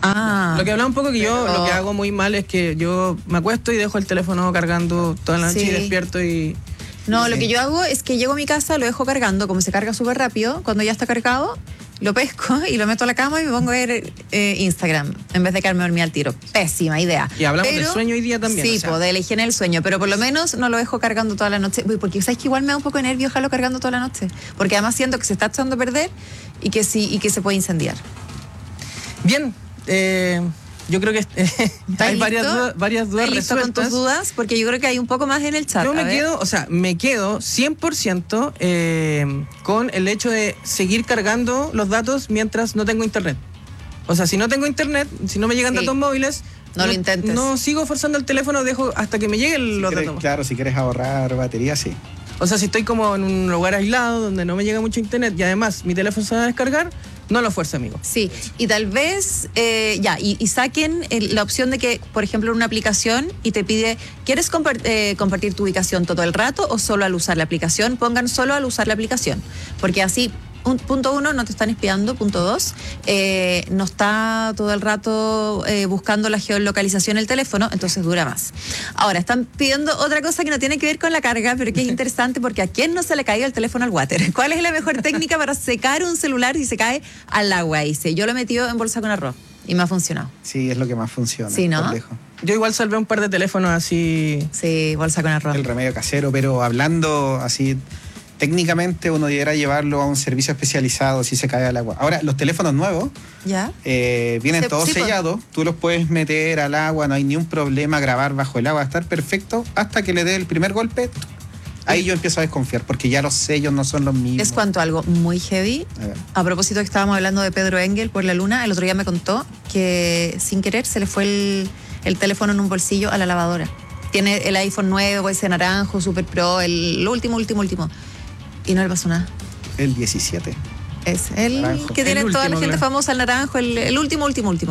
Lo que hablaba un poco que yo lo que hago muy mal es que yo me acuesto y dejo el teléfono cargando toda la noche y despierto y... No, lo que yo hago es que llego a mi casa, lo dejo cargando, como se carga súper rápido, cuando ya está cargado, lo pesco y lo meto a la cama y me pongo a ver Instagram, en vez de quedarme dormida al tiro. Pésima idea. Y hablamos del sueño hoy día también. Sí, de la higiene del sueño, pero por lo menos no lo dejo cargando toda la noche, porque sabes que igual me da un poco de nervio dejarlo cargando toda la noche, porque además siento que se está echando a perder y que se puede incendiar. Bien, yo creo que hay varias dudas ¿Estás listo resueltas. con tus dudas? Porque yo creo que hay un poco más en el chat. Yo me quedo 100% con el hecho de seguir cargando los datos mientras no tengo internet. O sea, si no tengo internet, si no me llegan datos móviles, no lo intentes. No sigo forzando el teléfono, dejo hasta que me lleguen los datos. Claro, si quieres ahorrar batería, sí. O sea, si estoy como en un lugar aislado donde no me llega mucho internet y además mi teléfono se va a descargar, no lo fuerce, amigo. Sí, y tal vez, y saquen la opción de que, por ejemplo, en una aplicación y te pide, ¿quieres compartir tu ubicación todo el rato o solo al usar la aplicación? Pongan solo al usar la aplicación, porque así... Punto 1, no te están espiando. Punto 2, no está todo el rato buscando la geolocalización el teléfono, entonces dura más. Ahora, están pidiendo otra cosa que no tiene que ver con la carga, pero que es interesante porque ¿a quién no se le cae el teléfono al water? ¿Cuál es la mejor técnica para secar un celular si se cae al agua? Dice, yo lo he metido en bolsa con arroz y me ha funcionado. Sí, es lo que más funciona. Sí, ¿no? Yo igual salvé un par de teléfonos así. Sí, bolsa con arroz. El remedio casero, pero hablando así... Técnicamente uno debería llevarlo a un servicio especializado si se cae al agua. Ahora, los teléfonos nuevos vienen todos sellados. Tú los puedes meter al agua, no hay ni un problema, grabar bajo el agua, estar perfecto hasta que le dé el primer golpe. Ahí yo empiezo a desconfiar porque ya los sellos no son los mismos. Les cuento algo muy heavy. A propósito que estábamos hablando de Pedro Engel por la luna, el otro día me contó que sin querer se le fue el teléfono en un bolsillo a la lavadora. Tiene el iPhone nuevo, ese naranjo, Super Pro, el último. Y no le pasó nada. El 17. Es el naranjo. Que tiene toda la gente famosa, el naranjo, el último.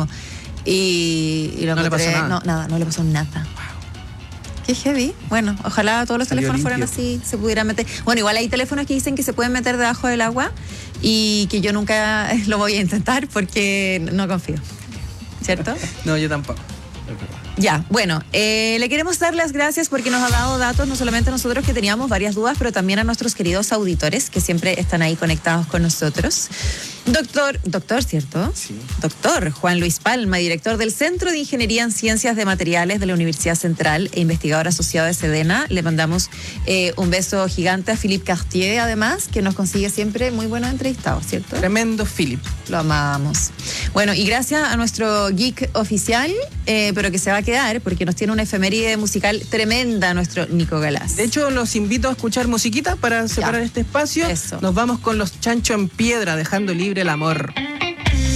Y lo no le pasó nada. No le pasó nada. Wow. Qué heavy. Bueno, ojalá todos los teléfonos fueran así, se pudieran meter. Bueno, igual hay teléfonos que dicen que se pueden meter debajo del agua y que yo nunca lo voy a intentar porque no confío. ¿Cierto? No, yo tampoco. Ya, bueno, le queremos dar las gracias porque nos ha dado datos, no solamente a nosotros que teníamos varias dudas, pero también a nuestros queridos auditores que siempre están ahí conectados con nosotros. Doctor, ¿cierto? Sí. Doctor Juan Luis Palma, director del Centro de Ingeniería en Ciencias de Materiales de la Universidad Central e investigador asociado de Sedena. Le mandamos un beso gigante a Philippe Cartier, además, que nos consigue siempre muy buenos entrevistados, ¿cierto? Tremendo Philip. Lo amamos. Bueno, y gracias a nuestro geek oficial, pero que se va a quedar porque nos tiene una efeméride musical tremenda, nuestro Nico Galás. De hecho, los invito a escuchar musiquita para separar este espacio. Eso. Nos vamos con los Chancho en Piedra, dejando libre el amor.